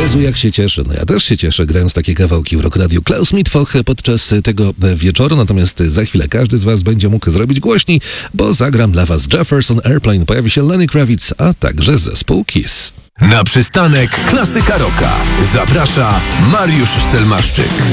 Jezu, jak się cieszę. No ja też się cieszę, grając takie kawałki w Rock Radio. Klaus Mitwoch podczas tego wieczoru, natomiast za chwilę każdy z was będzie mógł zrobić głośniej, bo zagram dla was Jefferson Airplane, pojawi się Lenny Kravitz, a także zespół Kiss. Na przystanek klasyka rocka zaprasza Mariusz Stelmaszczyk.